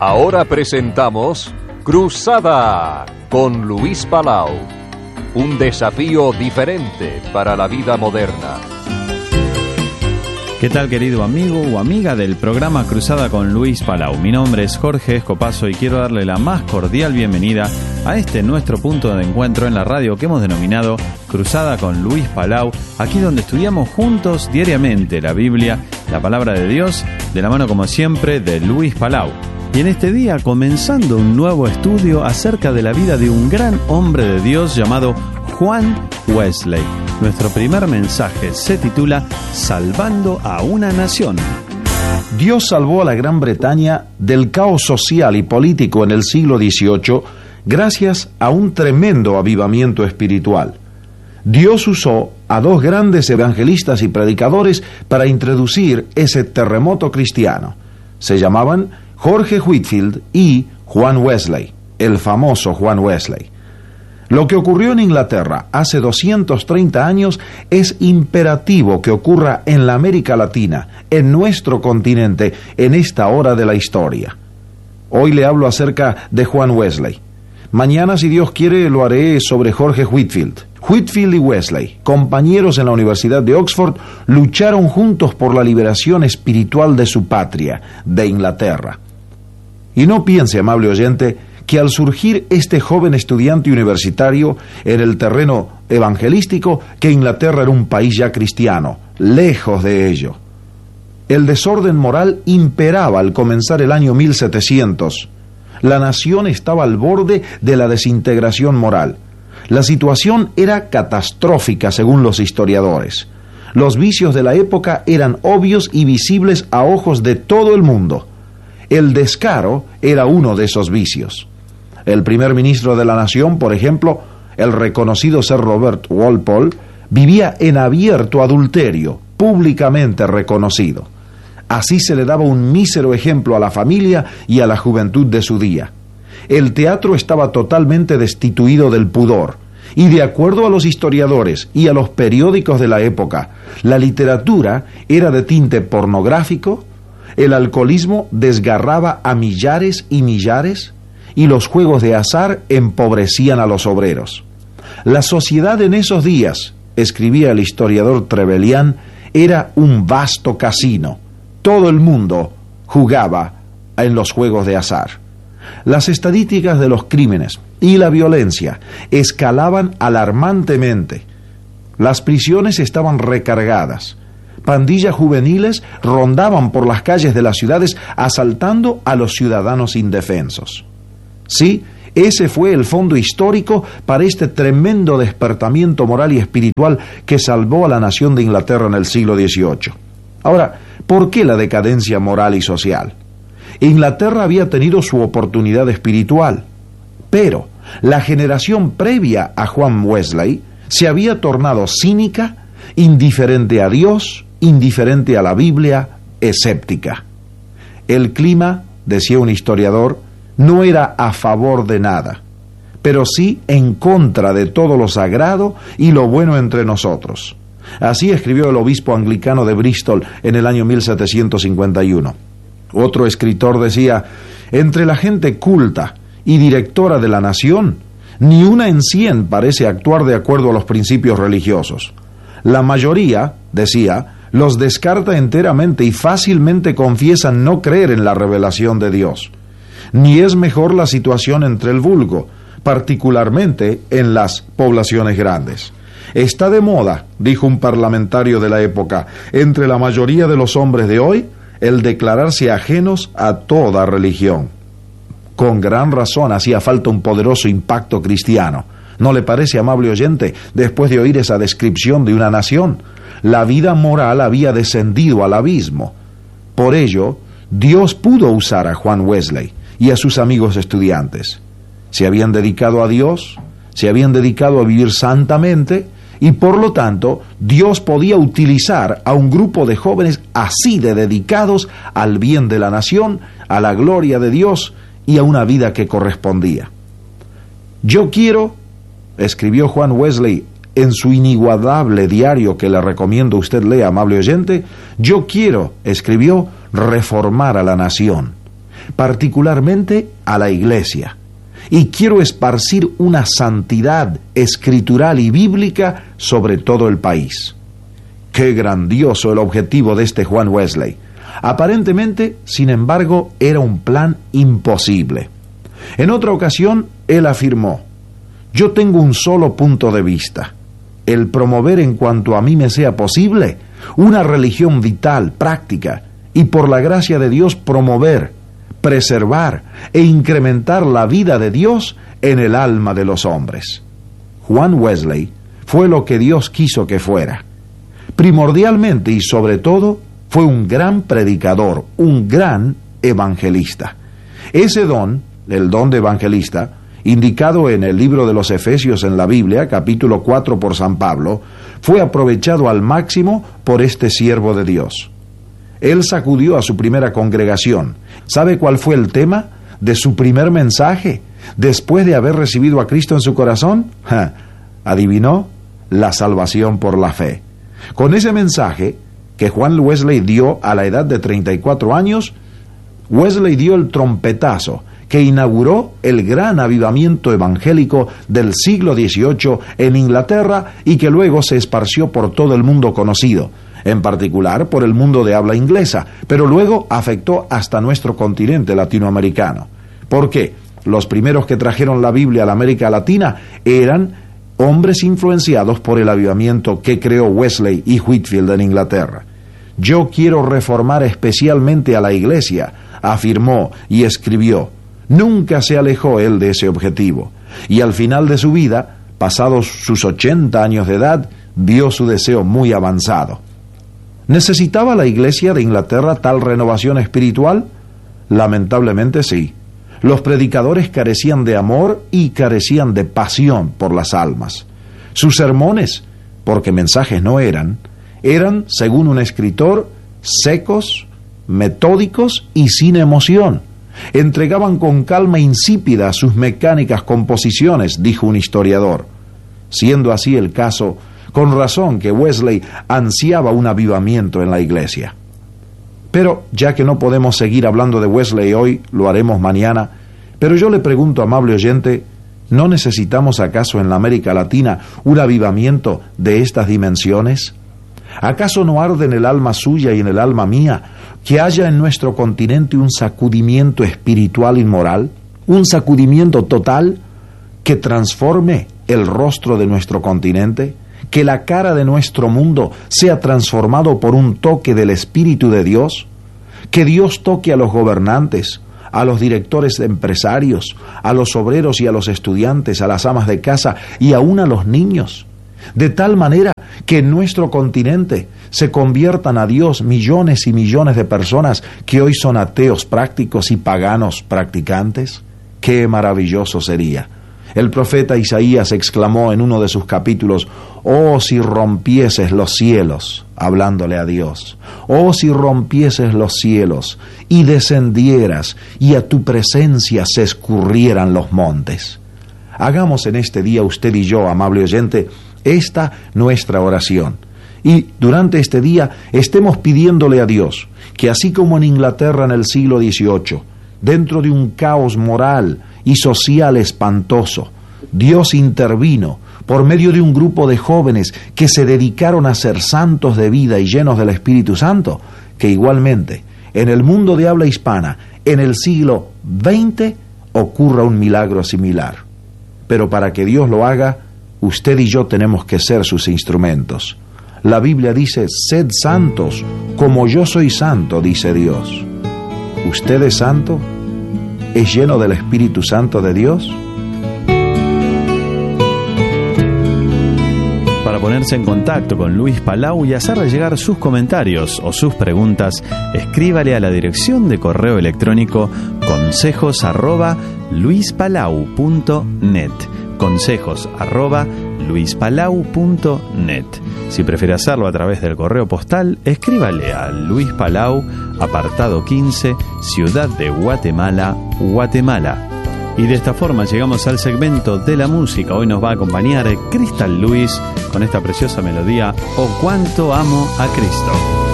Ahora presentamos Cruzada con Luis Palau. Un desafío diferente para la vida moderna. ¿Qué tal, querido amigo o amiga del programa Cruzada con Luis Palau? Mi nombre es Jorge Escopazo y quiero darle la más cordial bienvenida a este nuestro punto de encuentro en la radio que hemos denominado Cruzada con Luis Palau, aquí donde estudiamos juntos diariamente la Biblia, la palabra de Dios, de la mano como siempre de Luis Palau. Y en este día comenzando un nuevo estudio acerca de la vida de un gran hombre de Dios llamado Juan Wesley. Nuestro primer mensaje se titula Salvando a una nación. Dios salvó a la Gran Bretaña del caos social y político en el siglo XVIII gracias a un tremendo avivamiento espiritual. Dios usó a dos grandes evangelistas y predicadores para introducir ese terremoto cristiano. Se llamaban Jorge Whitefield y Juan Wesley, el famoso Juan Wesley. Lo que ocurrió en Inglaterra hace 230 años es imperativo que ocurra en la América Latina, en nuestro continente, en esta hora de la historia. Hoy le hablo acerca de Juan Wesley. Mañana, si Dios quiere, lo haré sobre Jorge Whitefield. Whitefield y Wesley, compañeros en la Universidad de Oxford, lucharon juntos por la liberación espiritual de su patria, de Inglaterra. Y no piense, amable oyente, que al surgir este joven estudiante universitario en el terreno evangelístico, que Inglaterra era un país ya cristiano, lejos de ello. El desorden moral imperaba al comenzar el año 1700. La nación estaba al borde de la desintegración moral. La situación era catastrófica según los historiadores. Los vicios de la época eran obvios y visibles a ojos de todo el mundo. El descaro era uno de esos vicios. El primer ministro de la nación, por ejemplo, el reconocido Sir Robert Walpole, vivía en abierto adulterio, públicamente reconocido. Así se le daba un mísero ejemplo a la familia y a la juventud de su día. El teatro estaba totalmente destituido del pudor, y de acuerdo a los historiadores y a los periódicos de la época, la literatura era de tinte pornográfico, el alcoholismo desgarraba a millares y millares, y los juegos de azar empobrecían a los obreros. La sociedad en esos días, escribía el historiador Trevelyan, era un vasto casino. Todo el mundo jugaba en los juegos de azar. Las estadísticas de los crímenes y la violencia escalaban alarmantemente. Las prisiones estaban recargadas. Pandillas juveniles rondaban por las calles de las ciudades asaltando a los ciudadanos indefensos. Sí, ese fue el fondo histórico para este tremendo despertamiento moral y espiritual que salvó a la nación de Inglaterra en el siglo XVIII. Ahora, ¿por qué la decadencia moral y social? Inglaterra había tenido su oportunidad espiritual, pero la generación previa a Juan Wesley se había tornado cínica, indiferente a Dios, indiferente a la Biblia, escéptica. El clima, decía un historiador, no era a favor de nada, pero sí en contra de todo lo sagrado y lo bueno entre nosotros. Así escribió el obispo anglicano de Bristol en el año 1751. Otro escritor decía, entre la gente culta y directora de la nación, ni una en 100 parece actuar de acuerdo a los principios religiosos. La mayoría, decía, los descarta enteramente y fácilmente confiesan no creer en la revelación de Dios. Ni es mejor la situación entre el vulgo, particularmente en las poblaciones grandes. Está de moda, dijo un parlamentario de la época, entre la mayoría de los hombres de hoy, el declararse ajenos a toda religión. Con gran razón hacía falta un poderoso impacto cristiano. ¿No le parece, amable oyente, después de oír esa descripción de una nación? La vida moral había descendido al abismo. Por ello, Dios pudo usar a Juan Wesley y a sus amigos estudiantes. Se habían dedicado a Dios, se habían dedicado a vivir santamente, y por lo tanto, Dios podía utilizar a un grupo de jóvenes así de dedicados al bien de la nación, a la gloria de Dios y a una vida que correspondía. Yo quiero, escribió Juan Wesley en su inigualable diario que le recomiendo usted lea, amable oyente, yo quiero, escribió, reformar a la nación. particularmente a la iglesia. Y quiero esparcir una santidad escritural y bíblica sobre todo el país. Qué grandioso el objetivo de este Juan Wesley. Aparentemente, sin embargo, era un plan imposible. En otra ocasión, él afirmó: yo tengo un solo punto de vista, el promover en cuanto a mí me sea posible una religión vital, práctica, y por la gracia de Dios promover, preservar e incrementar la vida de Dios en el alma de los hombres. Juan Wesley fue lo que Dios quiso que fuera. Primordialmente y sobre todo, fue un gran predicador, un gran evangelista. Ese don, el don de evangelista, indicado en el libro de los Efesios en la Biblia, capítulo 4 por San Pablo, fue aprovechado al máximo por este siervo de Dios. Él sacudió a su primera congregación. ¿Sabe cuál fue el tema de su primer mensaje después de haber recibido a Cristo en su corazón? ¿Adivinó? La salvación por la fe. Con ese mensaje que Juan Wesley dio a la edad de 34 años, Wesley dio el trompetazo que inauguró el gran avivamiento evangélico del siglo XVIII en Inglaterra y que luego se esparció por todo el mundo conocido, en particular por el mundo de habla inglesa, pero luego afectó hasta nuestro continente latinoamericano. ¿Por qué? Los primeros que trajeron la Biblia a la América Latina eran hombres influenciados por el avivamiento que creó Wesley y Whitefield en Inglaterra. Yo quiero reformar especialmente a la iglesia, afirmó y escribió. Nunca se alejó él de ese objetivo, y al final de su vida, pasados sus 80 años de edad, vio su deseo muy avanzado. ¿Necesitaba la iglesia de Inglaterra tal renovación espiritual? Lamentablemente sí. Los predicadores carecían de amor y carecían de pasión por las almas. Sus sermones, porque mensajes no eran, según un escritor, secos, metódicos y sin emoción. Entregaban con calma insípida sus mecánicas composiciones, dijo un historiador. Siendo así el caso, con razón que Wesley ansiaba un avivamiento en la iglesia. Pero, ya que no podemos seguir hablando de Wesley hoy, lo haremos mañana, pero yo le pregunto, amable oyente, ¿no necesitamos acaso en la América Latina un avivamiento de estas dimensiones? ¿Acaso no arde en el alma suya y en el alma mía que haya en nuestro continente un sacudimiento espiritual y moral? ¿Un sacudimiento total que transforme el rostro de nuestro continente? ¿Que la cara de nuestro mundo sea transformado por un toque del Espíritu de Dios? ¿Que Dios toque a los gobernantes, a los directores empresarios, a los obreros y a los estudiantes, a las amas de casa y aún a los niños? De tal manera que en nuestro continente se conviertan a Dios millones y millones de personas que hoy son ateos prácticos y paganos practicantes. ¡Qué maravilloso sería! El profeta Isaías exclamó en uno de sus capítulos: «Oh, si rompieses los cielos», hablándole a Dios, «oh, si rompieses los cielos y descendieras y a tu presencia se escurrieran los montes». Hagamos en este día usted y yo, amable oyente, esta nuestra oración. Y durante este día estemos pidiéndole a Dios que, así como en Inglaterra en el siglo XVIII, dentro de un caos moral y social espantoso, Dios intervino por medio de un grupo de jóvenes que se dedicaron a ser santos de vida y llenos del Espíritu Santo, que igualmente en el mundo de habla hispana, en el siglo XX, ocurra un milagro similar. Pero para que Dios lo haga, usted y yo tenemos que ser sus instrumentos. La Biblia dice: «Sed santos, como yo soy santo», dice Dios. ¿Usted es santo? ¿Es lleno del Espíritu Santo de Dios? Para ponerse en contacto con Luis Palau y hacerle llegar sus comentarios o sus preguntas, escríbale a la dirección de correo electrónico consejos@luispalau.net. consejos@luispalau.net. Si prefiere hacerlo a través del correo postal, escríbale a Luis Palau, apartado 15, Ciudad de Guatemala, Guatemala. Y de esta forma llegamos al segmento de la música. Hoy nos va a acompañar Crystal Lewis con esta preciosa melodía, «Oh, cuánto amo a Cristo».